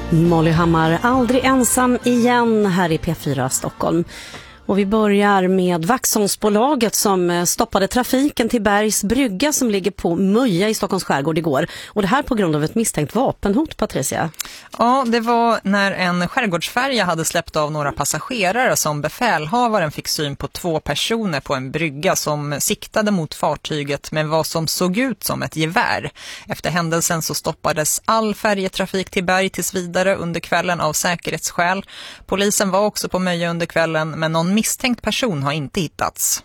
Molly Hammar, aldrig ensam igen här i P4 Stockholm. Och vi börjar med Vaxholmsbolaget som stoppade trafiken till Bergs brygga som ligger på Möja i Stockholms skärgård igår. Och det här på grund av ett misstänkt vapenhot, Patricia. Ja, det var när en skärgårdsfärja hade släppt av några passagerare som befälhavaren fick syn på 2 personer på en brygga som siktade mot fartyget med vad som såg ut som ett gevär. Efter händelsen så stoppades all färjetrafik till Berg tills vidare under kvällen av säkerhetsskäl. Polisen var också på Möja under kvällen, men någon misstänkt person har inte hittats.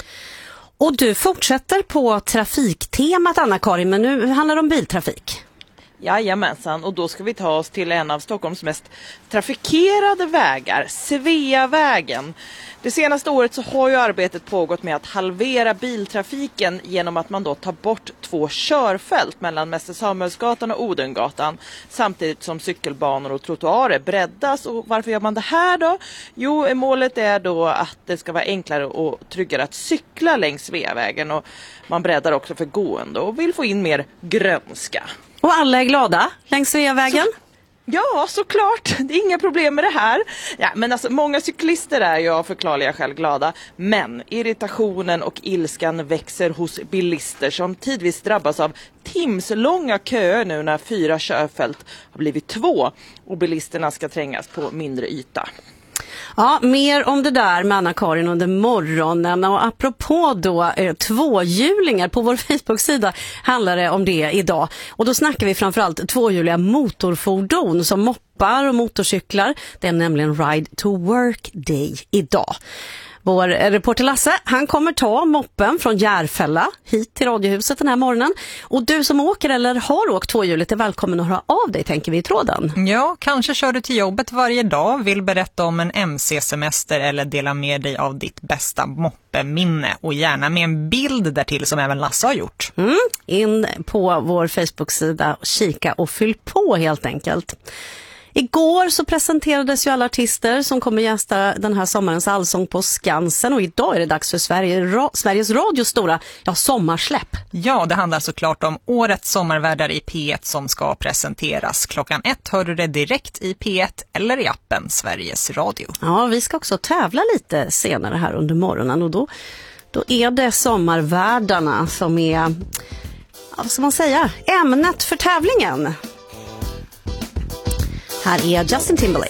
Och du fortsätter på trafiktemat, Anna-Karin, men nu handlar det om biltrafik. Jajamensan, och då ska vi ta oss till en av Stockholms mest trafikerade vägar, Sveavägen. Det senaste året så har ju arbetet pågått med att halvera biltrafiken genom att man då tar bort 2 körfält mellan Mäster Samuelsgatan och Odengatan samtidigt som cykelbanor och trottoarer breddas. Och varför gör man det här då? Jo, målet är då att det ska vara enklare och tryggare att cykla längs Sveavägen, och man breddar också för gående och vill få in mer grönska. Och alla är glada längs Sveavägen? Ja, såklart. Det är inga problem med det här. Ja, men alltså, många cyklister är ju av förklarliga skäl glada. Men irritationen och ilskan växer hos bilister som tidvis drabbas av timslånga köer nu när 4 körfält har blivit 2 och bilisterna ska trängas på mindre yta. Ja, mer om det där med Anna-Karin under morgonen. Och apropå då tvåhjulingar på vår Facebook-sida handlar det om det idag. Och då snackar vi framförallt tvåhjuliga motorfordon som moppar och motorcyklar. Det är nämligen Ride to Work Day idag. Vår reporter Lasse, han kommer ta moppen från Järfälla hit till Radiohuset den här morgonen. Och du som åker eller har åkt tvåhjuligt är välkommen att höra av dig, tänker vi i tråden. Ja, kanske kör du till jobbet varje dag, vill berätta om en MC-semester eller dela med dig av ditt bästa moppeminne. Och gärna med en bild därtill som även Lasse har gjort. In på vår Facebook-sida, kika och fyll på helt enkelt. Igår så presenterades ju alla artister som kommer gästa den här sommarens allsång på Skansen, och idag är det dags för Sveriges Radios stora sommarsläpp. Ja, det handlar såklart om årets sommarvärdar i P1 som ska presenteras. Klockan 1 hör du det direkt i P1 eller i appen Sveriges Radio. Ja, vi ska också tävla lite senare här under morgonen, och då är det sommarvärdarna som är, vad ska man säga, ämnet för tävlingen. Här är Justin Timberlake.